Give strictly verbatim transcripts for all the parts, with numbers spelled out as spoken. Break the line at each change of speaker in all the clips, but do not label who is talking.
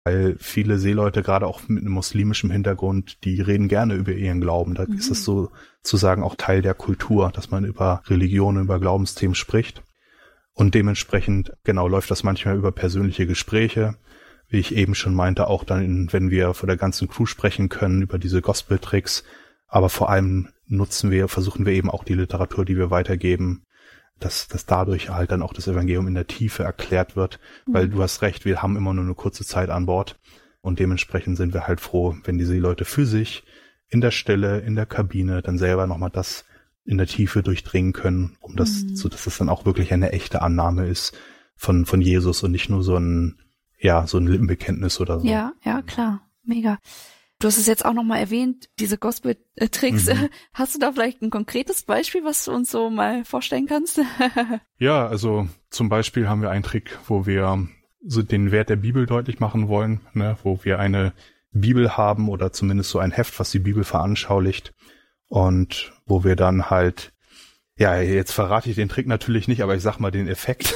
Weil viele Seeleute, gerade auch mit einem muslimischen Hintergrund, die reden gerne über ihren Glauben. Da mhm. ist es sozusagen auch Teil der Kultur, dass man über Religion, über Glaubensthemen spricht. Und dementsprechend, genau, läuft das manchmal über persönliche Gespräche. Wie ich eben schon meinte, auch dann, in, wenn wir vor der ganzen Crew sprechen können, über diese Gospel-Tricks. Aber vor allem nutzen wir, versuchen wir eben auch die Literatur, die wir weitergeben, dass, dass dadurch halt dann auch das Evangelium in der Tiefe erklärt wird. Mhm. Weil du hast recht, wir haben immer nur eine kurze Zeit an Bord und dementsprechend sind wir halt froh, wenn die Seeleute für sich in der Stille, in der Kabine dann selber nochmal das in der Tiefe durchdringen können, um das, mhm. so dass es dann auch wirklich eine echte Annahme ist von, von Jesus und nicht nur so ein, ja, so ein Lippenbekenntnis oder so.
Ja, ja, klar. Mega. Du hast es jetzt auch nochmal erwähnt, diese Gospel-Tricks. Mhm. Hast du da vielleicht ein konkretes Beispiel, was du uns so mal vorstellen kannst?
Ja, also zum Beispiel haben wir einen Trick, wo wir so den Wert der Bibel deutlich machen wollen, ne, wo wir eine Bibel haben oder zumindest so ein Heft, was die Bibel veranschaulicht und wo wir dann halt, ja, jetzt verrate ich den Trick natürlich nicht, aber ich sag mal den Effekt,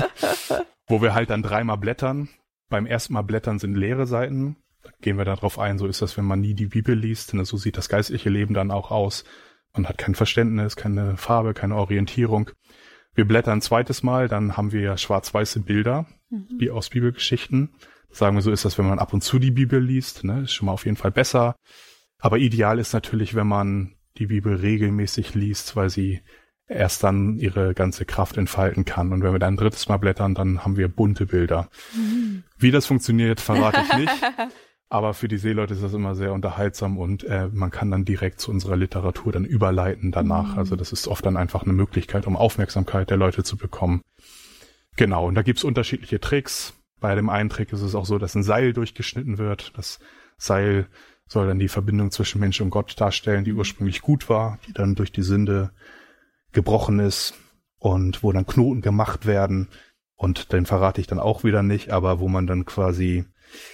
wo wir halt dann dreimal blättern. Beim ersten Mal blättern sind leere Seiten. Da gehen wir darauf ein, so ist das, wenn man nie die Bibel liest. Ne? So sieht das geistliche Leben dann auch aus. Man hat kein Verständnis, keine Farbe, keine Orientierung. Wir blättern ein zweites Mal, dann haben wir ja schwarz-weiße Bilder, mhm. wie aus Bibelgeschichten. Sagen wir, so ist das, wenn man ab und zu die Bibel liest. Ne? Ist schon mal auf jeden Fall besser. Aber ideal ist natürlich, wenn man die Bibel regelmäßig liest, weil sie erst dann ihre ganze Kraft entfalten kann. Und wenn wir dann ein drittes Mal blättern, dann haben wir bunte Bilder. Mhm. Wie das funktioniert, verrate ich nicht. Aber für die Seeleute ist das immer sehr unterhaltsam und äh, man kann dann direkt zu unserer Literatur dann überleiten danach. Mhm. Also das ist oft dann einfach eine Möglichkeit, um Aufmerksamkeit der Leute zu bekommen. Genau, und da gibt's unterschiedliche Tricks. Bei dem einen Trick ist es auch so, dass ein Seil durchgeschnitten wird. Das Seil soll dann die Verbindung zwischen Mensch und Gott darstellen, die ursprünglich gut war, die dann durch die Sünde gebrochen ist und wo dann Knoten gemacht werden. Und den verrate ich dann auch wieder nicht, aber wo man dann quasi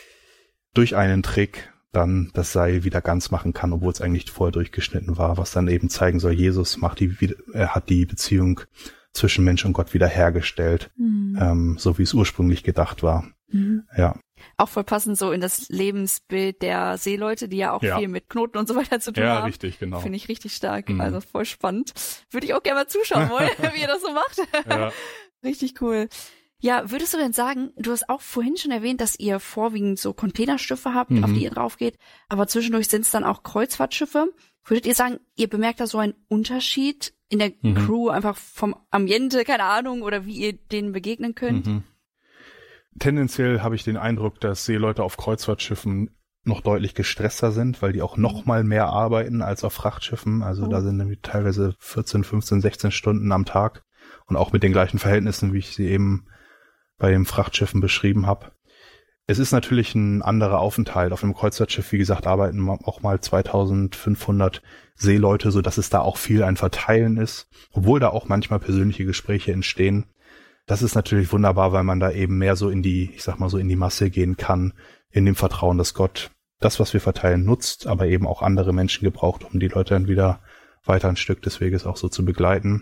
durch einen Trick dann das Seil wieder ganz machen kann, obwohl es eigentlich vorher durchgeschnitten war, was dann eben zeigen soll, Jesus macht die, er hat die Beziehung zwischen Mensch und Gott wieder hergestellt, mhm. ähm, so wie es ursprünglich gedacht war. Mhm. Ja.
Auch voll passend so in das Lebensbild der Seeleute, die ja auch ja. viel mit Knoten und so weiter zu tun
ja,
haben.
Ja, richtig, genau.
Finde ich richtig stark, mhm. also voll spannend. Würde ich auch gerne mal zuschauen wollen, wie ihr das so macht. Ja. Richtig cool. Ja, würdest du denn sagen, du hast auch vorhin schon erwähnt, dass ihr vorwiegend so Containerschiffe habt, mhm. auf die ihr drauf geht, aber zwischendurch sind es dann auch Kreuzfahrtschiffe. Würdet ihr sagen, ihr bemerkt da so einen Unterschied in der mhm. Crew, einfach vom Ambiente, keine Ahnung, oder wie ihr denen begegnen könnt?
Mhm. Tendenziell habe ich den Eindruck, dass Seeleute auf Kreuzfahrtschiffen noch deutlich gestresster sind, weil die auch noch mal mehr arbeiten als auf Frachtschiffen. Also oh. da sind nämlich teilweise vierzehn, fünfzehn, sechzehn Stunden am Tag und auch mit den gleichen Verhältnissen, wie ich sie eben bei den Frachtschiffen beschrieben habe. Es ist natürlich ein anderer Aufenthalt. Auf einem Kreuzfahrtschiff, wie gesagt, arbeiten auch mal zweitausendfünfhundert Seeleute, so dass es da auch viel ein Verteilen ist, obwohl da auch manchmal persönliche Gespräche entstehen. Das ist natürlich wunderbar, weil man da eben mehr so in die, ich sag mal so in die Masse gehen kann, in dem Vertrauen, dass Gott das, was wir verteilen, nutzt, aber eben auch andere Menschen gebraucht, um die Leute dann wieder weiter ein Stück des Weges auch so zu begleiten.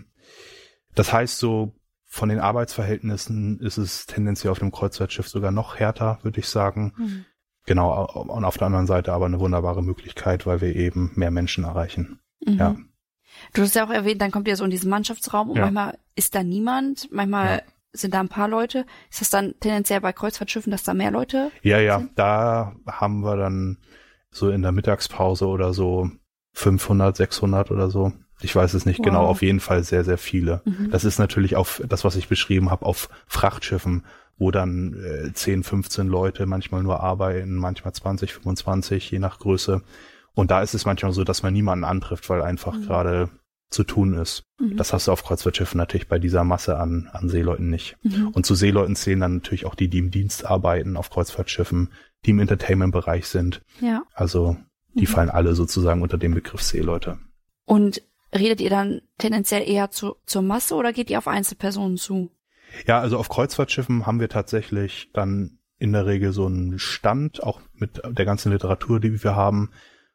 Das heißt, so von den Arbeitsverhältnissen ist es tendenziell auf dem Kreuzfahrtschiff sogar noch härter, würde ich sagen. Mhm. Genau, und auf der anderen Seite aber eine wunderbare Möglichkeit, weil wir eben mehr Menschen erreichen. Mhm. Ja.
Du hast ja auch erwähnt, dann kommt ihr so in diesen Mannschaftsraum und ja. manchmal ist da niemand, manchmal ja. sind da ein paar Leute. Ist das dann tendenziell bei Kreuzfahrtschiffen, dass da mehr Leute
Ja, ja,
sind?
Da haben wir dann so in der Mittagspause oder so fünfhundert, sechshundert oder so. Ich weiß es nicht wow. genau, auf jeden Fall sehr, sehr viele. Mhm. Das ist natürlich auf das, was ich beschrieben habe, auf Frachtschiffen, wo dann äh, zehn, fünfzehn Leute manchmal nur arbeiten, manchmal zwanzig, fünfundzwanzig, je nach Größe. Und da ist es manchmal so, dass man niemanden antrifft, weil einfach mhm. gerade zu tun ist. Mhm. Das hast du auf Kreuzfahrtschiffen natürlich bei dieser Masse an, an Seeleuten nicht. Mhm. Und zu Seeleuten zählen dann natürlich auch die, die im Dienst arbeiten auf Kreuzfahrtschiffen, die im Entertainment-Bereich sind. Ja. Also die mhm. fallen alle sozusagen unter den Begriff Seeleute.
Und redet ihr dann tendenziell eher zu, zur Masse oder geht ihr auf Einzelpersonen zu?
Ja, also auf Kreuzfahrtschiffen haben wir tatsächlich dann in der Regel so einen Stand, auch mit der ganzen Literatur, die wir haben.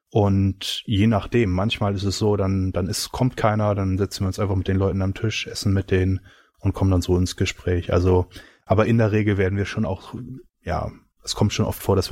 Und je nachdem, manchmal ist es so, dann dann ist kommt keiner, dann setzen wir uns einfach mit den Leuten am Tisch, essen mit denen und kommen dann so ins Gespräch. Also, aber in der Regel werden wir schon auch ja es kommt schon oft vor, dass